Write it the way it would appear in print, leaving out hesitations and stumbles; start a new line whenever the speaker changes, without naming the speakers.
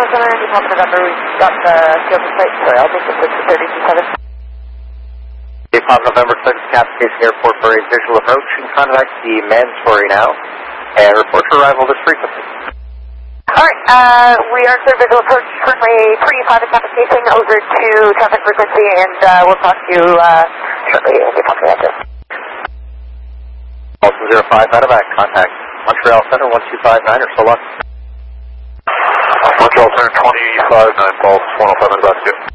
November, we've got the field of sight, sorry, I'll take the 3227.
Pop November 6th, Cascades Airport for a visual approach and contact the mandatory now and report your arrival this frequency.
Alright, we are for visual approach currently pre-5 traffic facing over to traffic frequency, and we'll talk to you shortly in the talking address.
Also 05 out of back, contact Montreal Center 1259 or so long.
Montreal Center 259, Pulse 107 about 2.